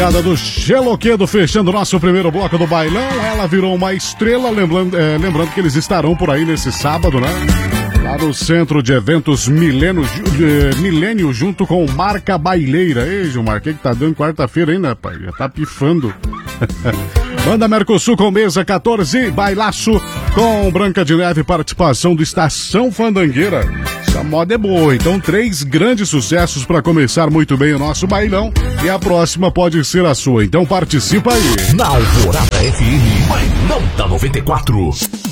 Do Geloquedo, fechando o nosso primeiro bloco do bailão. Ela virou uma estrela, lembrando que eles estarão por aí nesse sábado, né? Lá no Centro de Eventos Milênio, junto com Marca Baileira. Ei, Gilmar, o que tá dando quarta-feira, hein, rapaz? Já tá pifando. Banda Mercosul com mesa 14, bailaço com Branca de Neve, participação do Estação Fandangueira. Essa moda é boa, então 3 grandes sucessos para começar muito bem o nosso bailão e a próxima pode ser a sua, então participa aí. Na Alvorada FM, Bailão da 94.